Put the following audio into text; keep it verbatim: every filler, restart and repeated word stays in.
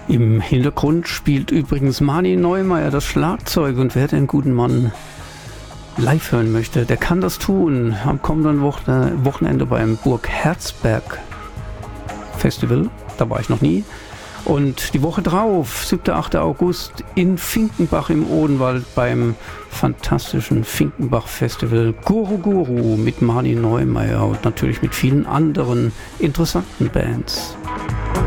Im Hintergrund spielt übrigens Mani Neumeier das Schlagzeug, und wer den guten Mann live hören möchte, der kann das tun am kommenden Wochenende beim Burg Herzberg Festival. Da war ich noch nie. Und die Woche drauf, siebter achter August, in Finkenbach im Odenwald beim fantastischen Finkenbach Festival Guru Guru mit Mani Neumeier und natürlich mit vielen anderen interessanten Bands.